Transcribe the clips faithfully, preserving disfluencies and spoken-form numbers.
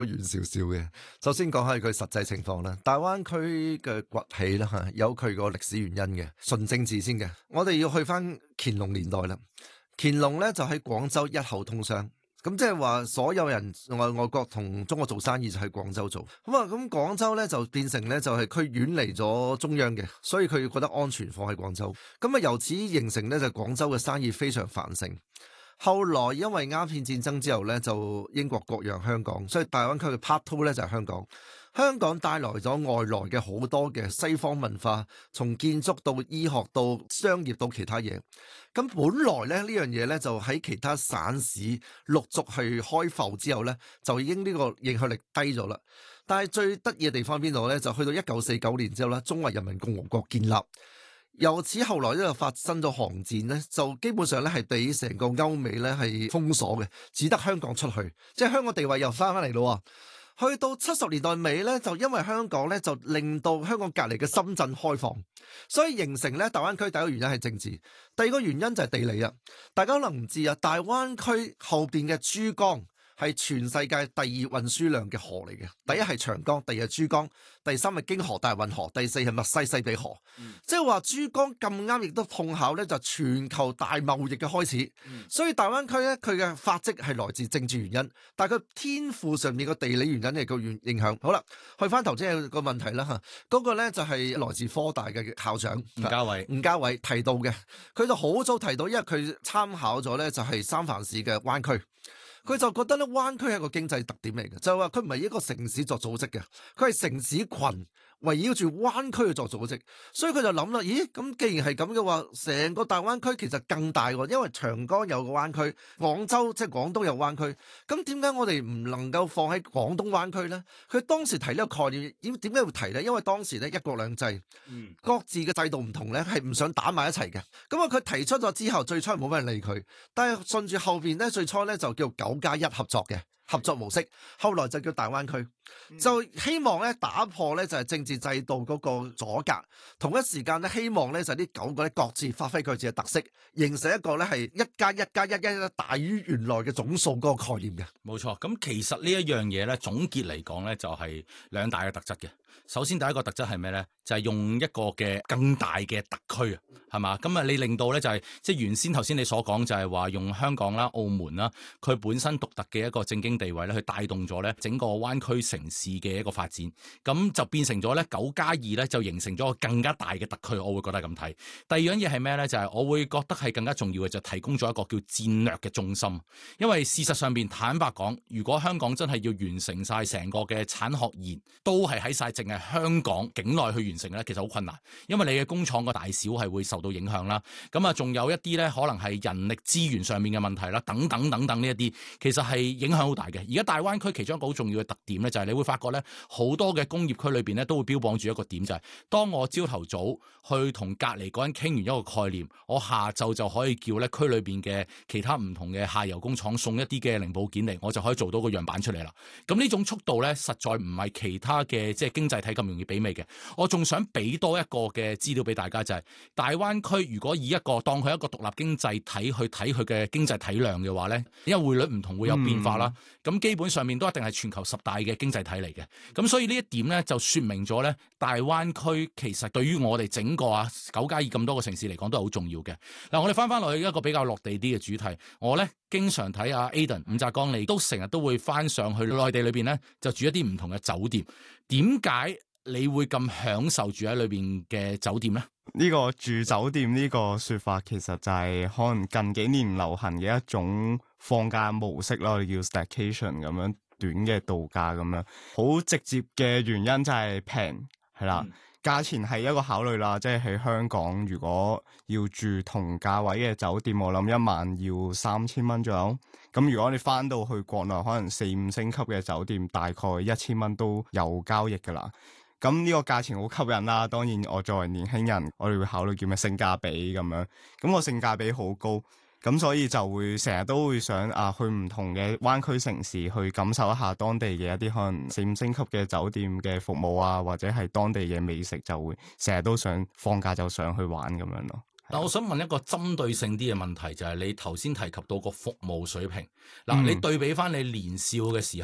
遠少少嘅。首先講下佢實際情況啦，大灣區嘅崛起啦嚇，有佢個歷史原因嘅，純政治先嘅。我哋要去翻乾隆年代啦，乾隆咧就喺廣州一口通商。咁即係話所有人外外國同中國做生意就喺廣州做，咁啊咁廣州咧就變成咧就係佢遠離咗中央嘅，所以佢覺得安全放喺廣州，咁啊由此形成咧就廣州嘅生意非常繁盛。後來因為鴉片戰爭之後咧就英國割讓香港，所以大灣區嘅 Part Two 咧就係香港。香港帶來咗外來嘅好多嘅西方文化，從建築到醫學到商業到其他嘢。咁本來咧呢樣嘢咧就喺其他省市陸續去開埠之後咧，就已經呢個影響力低咗啦。但係最得意嘅地方邊度咧？就去到一九四九年之後咧，中華人民共和國建立。由此後來咧就發生咗韓戰咧，就基本上咧係俾成個歐美咧係封鎖嘅，只得香港出去，即係香港地位又翻返嚟咯。去到七十年代尾咧，就因為香港咧就令到香港隔離嘅深圳開放，所以形成咧大灣區第一個原因係政治，第二個原因就係地理啊。大家可能唔知啊，大灣區後邊嘅珠江係全世界第二運輸量嘅河嚟嘅，第一係長江，第二係珠江，第三係京河大運河，第四係密西西比河。嗯、即係話珠江咁啱，亦都碰巧咧就全球大貿易嘅開始。嗯、所以大灣區咧佢嘅發跡係來自政治原因，但係佢天賦上面個地理原因係個影影響。好啦，去翻頭先個問題啦嚇，嗰、嗰個咧就係來自科大嘅校長吳家偉， 吳家偉提到嘅，佢就好早提到，因為佢參考咗咧就係三藩市嘅灣區。佢就覺得咧，灣區係一個經濟特點嚟嘅，就係話佢唔係一個城市作組織嘅，佢係城市群圍繞住灣區去作組織，所以佢就諗啦，咦，咁既然係咁嘅話，成個大灣區其實更大喎，因為長江有個灣區，廣州即係廣東有灣區，咁點解我哋唔能夠放喺廣東灣區呢？佢當時提呢個概念，點點解會提呢？因為當時咧一國兩制，嗯、各自嘅制度唔同咧，係唔想打埋一齊嘅。咁啊，佢提出咗之後，最初冇乜人理佢，但係順住後邊咧，最初咧就叫九加一合作嘅合作模式，後來就叫大灣區，就希望咧打破咧就係政治制度嗰個阻隔，同一時間咧希望咧就係呢九個咧各自發揮佢自己嘅特色，形成一個咧係一加一加一一大於原來嘅總數嗰個概念嘅。 冇錯，咁其實呢一樣嘢咧總結嚟講咧就係兩大嘅特質嘅。首先第一個特質係咩咧？就係、是、用一個嘅更大嘅特區啊，係嘛？咁啊，你令到咧就係、是、即係原先頭先你所講就係話用香港啦、澳門啦，佢本身獨特嘅一個政經地位咧，去帶動咗咧整個灣區城市嘅一個發展，咁就變成咗咧九加二咧，就形成咗個更加大嘅特區。我會覺得咁睇。第二樣嘢係咩咧？就係、是、我會覺得係更加重要嘅，就提供咗一個叫戰略嘅中心。因為事實上邊坦白講，如果香港真係要完成晒成個嘅產學研，都係喺晒淨係香港境內去完成咧，其實好困難。因為你嘅工廠個大小係會受到影響啦。咁啊，仲有一啲咧可能係人力資源上面嘅問題啦，等等等等呢一啲，其實係影響好大嘅。而家大灣區其中一個好重要嘅特點咧，就係你會發覺咧，好多嘅工業區裏邊咧都會標榜住一個點，就係當我朝頭早去同隔籬嗰人傾完一個概念，我下晝就可以叫咧區裏邊嘅其他唔同嘅下游工廠送一啲嘅零部件嚟，我就可以做到個樣板出嚟啦。咁呢種速度咧，實在唔係其他嘅即係經濟體咁容易媲美嘅。我仲想俾多一個嘅資料俾大家，就係大灣區如果以一個當佢一個獨立經濟體去睇佢嘅經濟體量嘅話咧，因為匯率唔同會有變化啦，咁、嗯、基本上面都一定係全球十大嘅經濟體嚟嘅。咁所以呢一點咧就說明咗咧，大灣區其實對於我哋整個啊九加二咁多個城市嚟講都係好重要嘅。嗱，我哋翻翻落去一個比較落地啲嘅主題，我咧經常睇阿 Aden 伍澤江，你都成日都會翻上去內地裏邊咧，就住一啲唔同嘅酒店。點解你會咁享受住喺裏邊嘅酒店咧？ 呢個住酒店呢個說法，其實就係可能近幾年流行嘅一種放假模式咯，我哋叫 staycation 咁樣，短嘅度假咁樣。好直接嘅原因就係平，係啦，嗯、價錢係一個考慮啦。即係喺香港，如果要住同價位嘅酒店，我諗一晚要三千蚊左右。咁如果你翻到去國內，可能四五星級嘅酒店，大概一千蚊都有交易噶啦。咁呢個價錢好吸引啦，當然我作為年輕人，我哋會考慮叫咩性價比咁樣，咁我性價比好高，咁所以就會成日都會想啊去唔同嘅灣區城市去感受一下當地嘅一啲可能四五星級嘅酒店嘅服務啊，或者係當地嘅美食，就會成日都想放假就上去玩咁樣咯。 但我想問一個針對性啲嘅問題，就係、是、你頭先提及到個服務水平，嗱、嗯，你對比翻你年少嘅時候。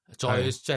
再即係